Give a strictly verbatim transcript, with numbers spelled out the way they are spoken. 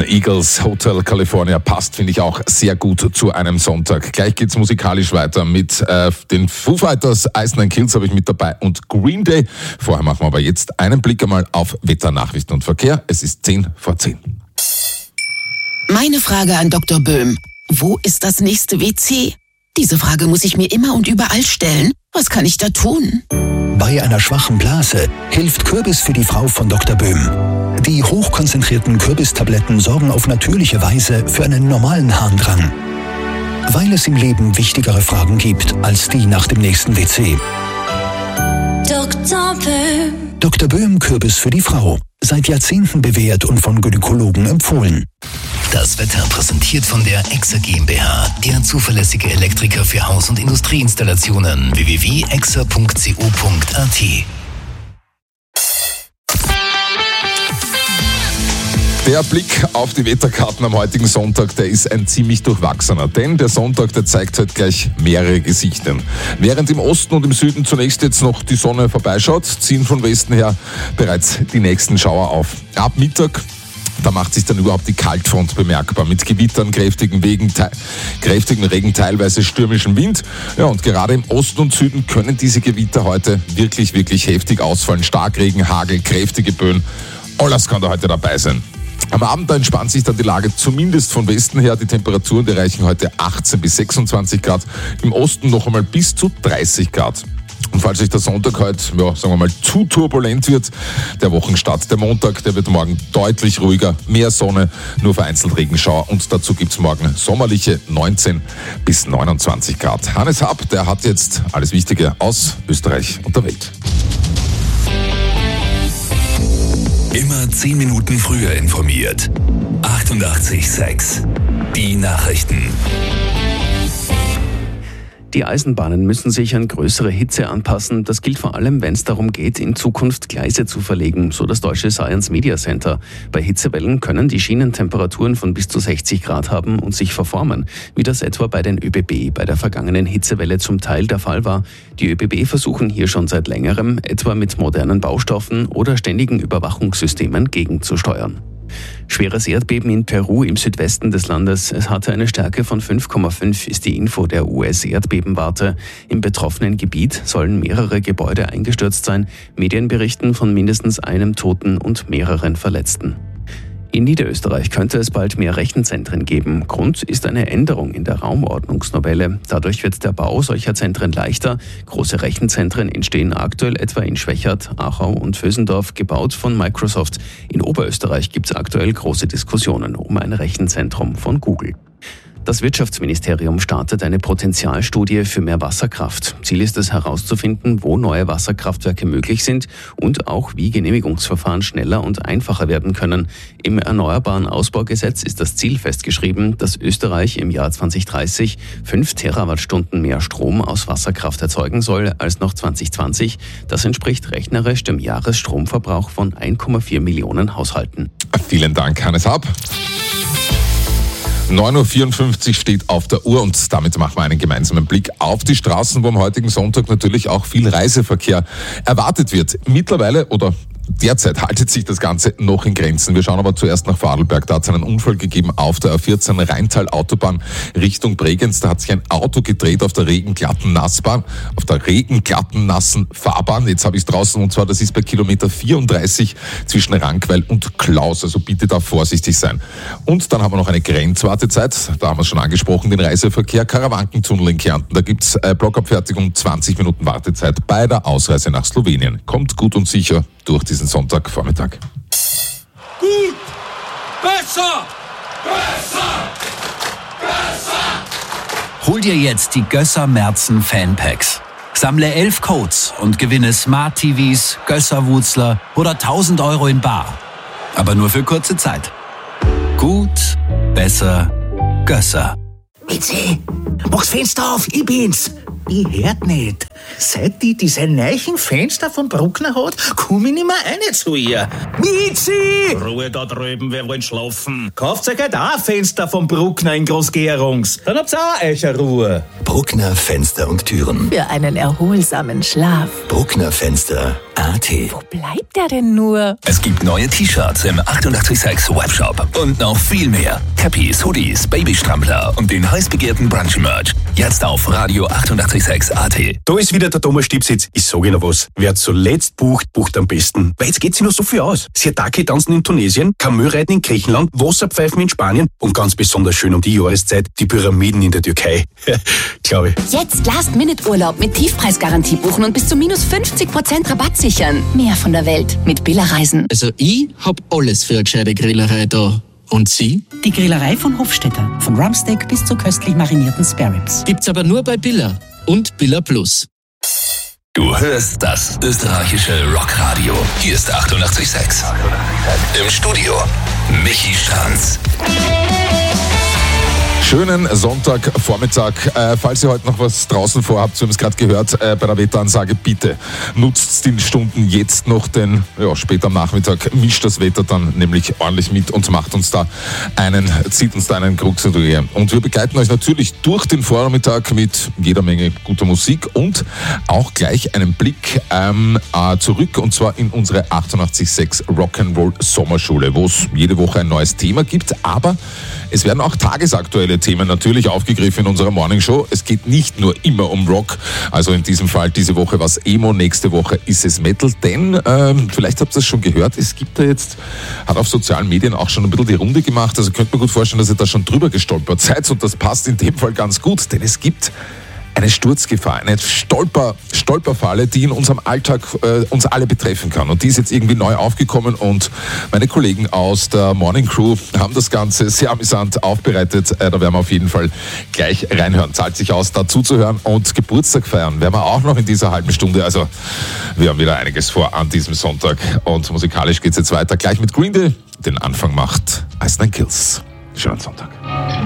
Eagles, Hotel California passt, finde ich, auch sehr gut zu einem Sonntag. Gleich geht's musikalisch weiter mit äh, den Foo Fighters, Ice Nine Kills habe ich mit dabei und Green Day. Vorher machen wir aber jetzt einen Blick einmal auf Wetter, Nachrichten und Verkehr. Es ist zehn vor zehn. Meine Frage an Doktor Böhm. Wo ist das nächste W C? Diese Frage muss ich mir immer und überall stellen. Was kann ich da tun? Bei einer schwachen Blase hilft Kürbis für die Frau von Doktor Böhm. Die hochkonzentrierten Kürbistabletten sorgen auf natürliche Weise für einen normalen Harndrang. Weil es im Leben wichtigere Fragen gibt als die nach dem nächsten W C. Doktor Böhm. Doktor Böhm Kürbis für die Frau. Seit Jahrzehnten bewährt und von Gynäkologen empfohlen. Das Wetter präsentiert von der Exa GmbH, der zuverlässige Elektriker für Haus- und Industrieinstallationen. w w w punkt exa punkt co punkt a t. Der Blick auf die Wetterkarten am heutigen Sonntag, der ist ein ziemlich durchwachsener. Denn der Sonntag, der zeigt halt gleich mehrere Gesichter. Während im Osten und im Süden zunächst jetzt noch die Sonne vorbeischaut, ziehen von Westen her bereits die nächsten Schauer auf. Ab Mittag, da macht sich dann überhaupt die Kaltfront bemerkbar mit Gewittern, kräftigen, Wegen, te- kräftigen Regen, teilweise stürmischem Wind. Ja, und gerade im Osten und Süden können diese Gewitter heute wirklich, wirklich heftig ausfallen. Starkregen, Hagel, kräftige Böen, alles kann da heute dabei sein. Am Abend entspannt sich dann die Lage zumindest von Westen her. Die Temperaturen die erreichen heute achtzehn bis sechsundzwanzig Grad. Im Osten noch einmal bis zu dreißig Grad. Und falls euch der Sonntag heute, ja, sagen wir mal, zu turbulent wird, der Wochenstart, der Montag, der wird morgen deutlich ruhiger, mehr Sonne, nur vereinzelt Regenschauer und dazu gibt's morgen sommerliche neunzehn bis neunundzwanzig Grad. Hannes Happ, der hat jetzt alles Wichtige aus Österreich und der Welt. Immer zehn Minuten früher informiert. achtundachtzig Komma sechs. Die Nachrichten. Die Eisenbahnen müssen sich an größere Hitze anpassen. Das gilt vor allem, wenn es darum geht, in Zukunft Gleise zu verlegen, so das deutsche Science Media Center. Bei Hitzewellen können die Schienen Temperaturen von bis zu sechzig Grad haben und sich verformen, wie das etwa bei den ÖBB bei der vergangenen Hitzewelle zum Teil der Fall war. Die ÖBB versuchen hier schon seit längerem, etwa mit modernen Baustoffen oder ständigen Überwachungssystemen gegenzusteuern. Schweres Erdbeben in Peru im Südwesten des Landes. Es hatte eine Stärke von fünf Komma fünf, ist die Info der U S-Erdbebenwarte. Im betroffenen Gebiet sollen mehrere Gebäude eingestürzt sein. Medien berichten von mindestens einem Toten und mehreren Verletzten. In Niederösterreich könnte es bald mehr Rechenzentren geben. Grund ist eine Änderung in der Raumordnungsnovelle. Dadurch wird der Bau solcher Zentren leichter. Große Rechenzentren entstehen aktuell etwa in Schwechat, Achau und Vösendorf, gebaut von Microsoft. In Oberösterreich gibt es aktuell große Diskussionen um ein Rechenzentrum von Google. Das Wirtschaftsministerium startet eine Potenzialstudie für mehr Wasserkraft. Ziel ist es herauszufinden, wo neue Wasserkraftwerke möglich sind und auch wie Genehmigungsverfahren schneller und einfacher werden können. Im Erneuerbaren Ausbaugesetz ist das Ziel festgeschrieben, dass Österreich im Jahr zwanzig dreißig fünf Terawattstunden mehr Strom aus Wasserkraft erzeugen soll als noch zwanzig zwanzig. Das entspricht rechnerisch dem Jahresstromverbrauch von eins Komma vier Millionen Haushalten. Vielen Dank, Hannes Happ. neun Uhr vierundfünfzig steht auf der Uhr und damit machen wir einen gemeinsamen Blick auf die Straßen, wo am heutigen Sonntag natürlich auch viel Reiseverkehr erwartet wird. Mittlerweile oder derzeit haltet sich das Ganze noch in Grenzen. Wir schauen aber zuerst nach Vorarlberg. Da hat es einen Unfall gegeben auf der A vierzehn Rheintal-Autobahn Richtung Bregenz. Da hat sich ein Auto gedreht auf der regenglatten Nassbahn, auf der regenglatten nassen Fahrbahn. Jetzt habe ich es draußen und zwar, das ist bei Kilometer vierunddreißig zwischen Rankweil und Klaus. Also bitte da vorsichtig sein. Und dann haben wir noch eine Grenzwartezeit. Da haben wir es schon angesprochen, den Reiseverkehr. Karawankentunnel in Kärnten. Da gibt es äh, Blockabfertigung, zwanzig Minuten Wartezeit bei der Ausreise nach Slowenien. Kommt gut und sicher durch diesen Sonntagvormittag. Gut! Besser! Besser! Besser! Hol dir jetzt die Gösser Merzen Fanpacks. Sammle elf Codes und gewinne Smart T Vs, Gösser Wutzler oder tausend Euro in bar. Aber nur für kurze Zeit. Gut, besser, Gösser. Mitzi, mach's Fenster auf, ich bin's. Ich hört nicht. Seit die diese neuen Fenster von Bruckner hat, komm ich nicht mehr rein zu ihr. Mitzi! Ruhe da drüben, wir wollen schlafen. Kauft euch halt auch ein Fenster von Bruckner in Großgärungs. Dann habt's auch euch eine Ruhe. Bruckner Fenster und Türen. Für einen erholsamen Schlaf. Bruckner Fenster. A T. Wo bleibt der denn nur? Es gibt neue T-Shirts im achtundachtzig Komma sechs Webshop und noch viel mehr. Cappies, Hoodies, Babystrampler und den heiß begehrten Brunch-Merch. Jetzt auf Radio achtundachtzig Komma sechs A T. Da ist wieder der Thomas Stipsitz. Ich sage Ihnen was. Wer zuletzt bucht, bucht am besten. Weil jetzt geht sich noch so viel aus. Siatake tanzen in Tunesien, Kamö-Reiten in Griechenland, Wasserpfeifen in Spanien und ganz besonders schön um die Jahreszeit die Pyramiden in der Türkei. Glaube ich. Jetzt Last-Minute-Urlaub mit Tiefpreisgarantie buchen und bis zu minus fünfzig Prozent Rabatt sichern. Mehr von der Welt mit Billa Reisen. Also ich hab alles für eine gescheite Grillerei da. Und Sie? Die Grillerei von Hofstetter. Von Rumpsteak bis zu köstlich marinierten Spareribs. Gibt's aber nur bei Billa und Billa Plus. Du hörst das österreichische Rockradio. Hier ist achtundachtzig Komma sechs. Im Studio Michi Stranz. Schönen Sonntagvormittag. Äh, falls ihr heute noch was draußen vorhabt, wir haben es gerade gehört, äh, bei der Wetteransage, bitte nutzt die Stunden jetzt noch, denn ja, später am Nachmittag mischt das Wetter dann nämlich ordentlich mit und macht uns da einen, zieht uns da einen Krux hinterher. Und wir begleiten euch natürlich durch den Vormittag mit jeder Menge guter Musik und auch gleich einen Blick ähm, äh, zurück, und zwar in unsere achtundachtzig Komma sechs Rock'n'Roll Sommerschule, wo es jede Woche ein neues Thema gibt, aber es werden auch tagesaktuelle Themen natürlich aufgegriffen in unserer Morningshow. Es geht nicht nur immer um Rock, also in diesem Fall diese Woche war es Emo, nächste Woche ist es Metal, denn ähm, vielleicht habt ihr es schon gehört, es gibt da jetzt, hat auf sozialen Medien auch schon ein bisschen die Runde gemacht, also könnt mir gut vorstellen, dass ihr da schon drüber gestolpert seid, und das passt in dem Fall ganz gut, denn es gibt eine Sturzgefahr, eine Stolper, Stolperfalle, die in unserem Alltag äh, uns alle betreffen kann. Und die ist jetzt irgendwie neu aufgekommen, und meine Kollegen aus der Morning Crew haben das Ganze sehr amüsant aufbereitet. Äh, da werden wir auf jeden Fall gleich reinhören. Zahlt sich aus, da zuzuhören, und Geburtstag feiern werden wir auch noch in dieser halben Stunde. Also wir haben wieder einiges vor an diesem Sonntag. Und musikalisch geht es jetzt weiter. Gleich mit Green Day. Den Anfang macht Ice Nine Kills. Schönen Sonntag.